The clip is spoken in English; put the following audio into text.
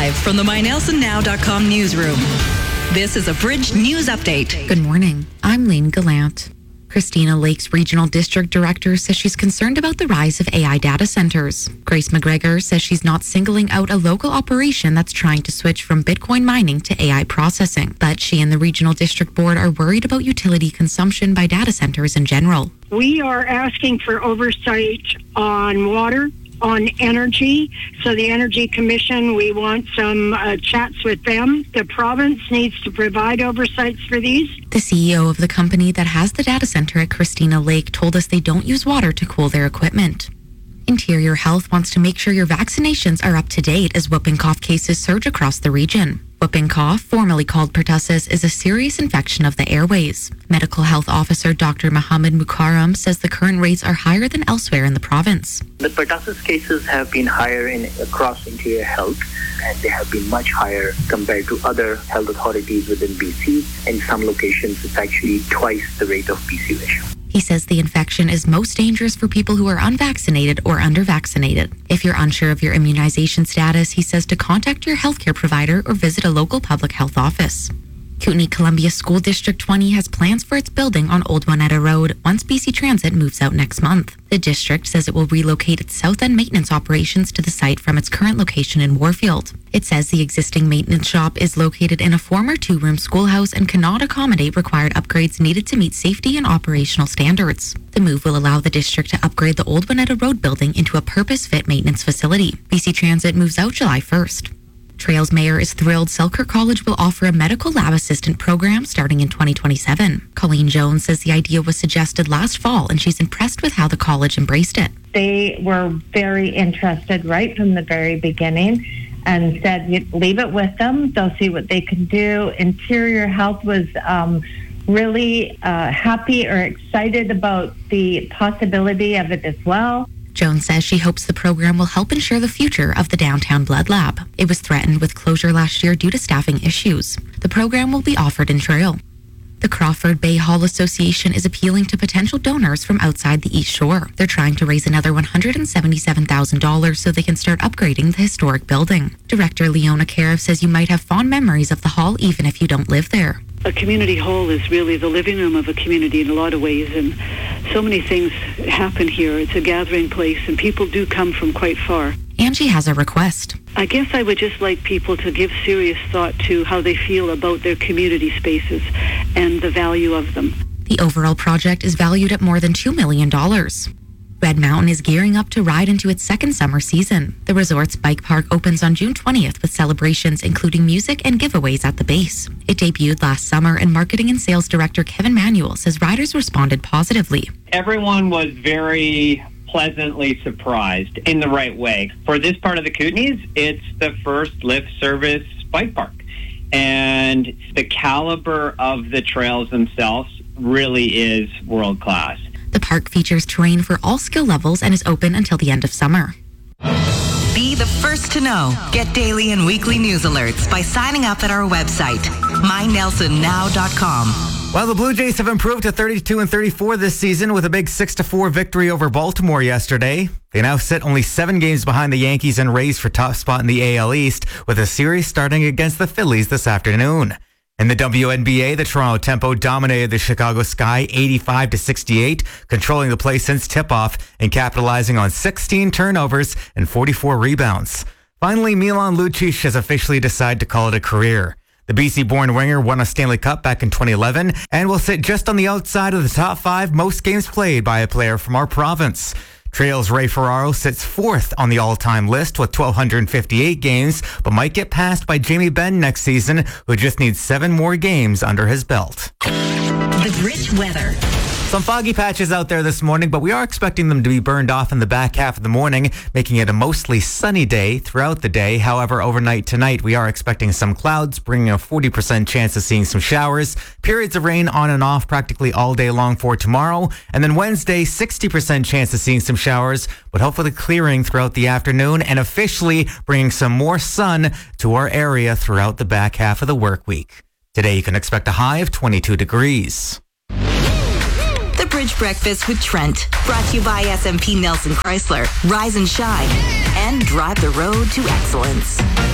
Live from the MyNelsonNow.com newsroom. This is a Bridge News Update. Good morning. I'm Lane Gallant. Christina Lake's Regional District Director says she's concerned about the rise of AI data centers. Grace McGregor says she's not singling out a local operation that's trying to switch from Bitcoin mining to AI processing. But she and the Regional District Board are worried about utility consumption by data centers in general. We are asking for oversight on water, on energy. So the Energy Commission, we want some chats with them. The province needs to provide oversights for these. The CEO of the company that has the data center at Christina Lake told us they don't use water to cool their equipment. Interior Health wants to make sure your vaccinations are up to date as whooping cough cases surge across the region. Whooping cough, formerly called pertussis, is a serious infection of the airways. Medical Health Officer Dr. Mohammed Mukarram says the current rates are higher than elsewhere in the province. The pertussis cases have been higher across Interior Health, and they have been much higher compared to other health authorities within BC. In some locations, it's actually twice the rate of BC ratio. He says the infection is most dangerous for people who are unvaccinated or under-vaccinated. If you're unsure of your immunization status, he says to contact your healthcare provider or visit a local public health office. Kootenay Columbia School District 20 has plans for its building on Old Monetta Road once BC Transit moves out next month. The district says it will relocate its South End maintenance operations to the site from its current location in Warfield. It says the existing maintenance shop is located in a former two-room schoolhouse and cannot accommodate required upgrades needed to meet safety and operational standards. The move will allow the district to upgrade the Old Monetta Road building into a purpose-fit maintenance facility. BC Transit moves out July 1st. Trails Mayor is thrilled Selkirk College will offer a medical lab assistant program starting in 2027. Colleen Jones says the idea was suggested last fall and she's impressed with how the college embraced it. They were very interested right from the very beginning and said, leave it with them. They'll see what they can do. Interior Health was really happy or excited about the possibility of it as well. Jones says she hopes the program will help ensure the future of the downtown blood lab. It was threatened with closure last year due to staffing issues. The program will be offered in Trail. The Crawford Bay Hall Association is appealing to potential donors from outside the East Shore. They're trying to raise another $177,000 so they can start upgrading the historic building. Director Leona Karev says you might have fond memories of the hall even if you don't live there. A community hall is really the living room of a community in a lot of ways, and so many things happen here. It's a gathering place, and people do come from quite far. Angie has a request. I guess I would just like people to give serious thought to how they feel about their community spaces and the value of them. The overall project is valued at more than $2 million. Red Mountain is gearing up to ride into its second summer season. The resort's bike park opens on June 20th with celebrations including music and giveaways at the base. It debuted last summer, and Marketing and Sales Director Kevin Manuel says riders responded positively. Everyone was very pleasantly surprised in the right way. For this part of the Kootenays, it's the first lift service bike park. And the caliber of the trails themselves really is world class. The park features terrain for all skill levels and is open until the end of summer. Be the first to know. Get daily and weekly news alerts by signing up at our website, MyNelsonNow.com. Well, the Blue Jays have improved to 32-34 this season with a big 6-4 victory over Baltimore yesterday. They now sit only 7 games behind the Yankees and Rays for top spot in the AL East, with a series starting against the Phillies this afternoon. In the WNBA, the Toronto Tempo dominated the Chicago Sky 85-68, controlling the play since tip-off and capitalizing on 16 turnovers and 44 rebounds. Finally, Milan Lucic has officially decided to call it a career. The BC-born winger won a Stanley Cup back in 2011 and will sit just on the outside of the top 5 most games played by a player from our province. Trail's Ray Ferraro sits 4th on the all-time list with 1,258 games, but might get passed by Jamie Benn next season, who just needs 7 more games under his belt. The Bridge weather. Some foggy patches out there this morning, but we are expecting them to be burned off in the back half of the morning, making it a mostly sunny day throughout the day. However, overnight tonight, we are expecting some clouds, bringing a 40% chance of seeing some showers. Periods of rain on and off practically all day long for tomorrow. And then Wednesday, 60% chance of seeing some showers, but hopefully clearing throughout the afternoon and officially bringing some more sun to our area throughout the back half of the work week. Today, you can expect a high of 22 degrees. The Bridge Breakfast with Trent, brought to you by SMP Nelson Chrysler. Rise and shine and drive the road to excellence.